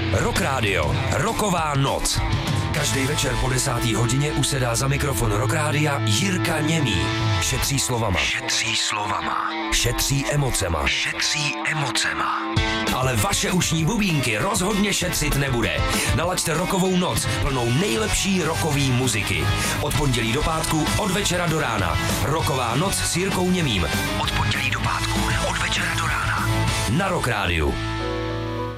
Rock Radio, Rocková noc. Každý večer po 10. hodině usedá za mikrofon Rock Rádia Jirka Němý. Šetří slovama. Šetří emocema. Ale vaše ušní bubínky rozhodně šetřit nebude. Nalaďte Rockovou noc plnou nejlepší rockový muziky. Od pondělí do pátku, od večera do rána. Rocková noc s Jirkou Němým. Od pondělí do pátku, od večera do rána. Na Rock Rádiu.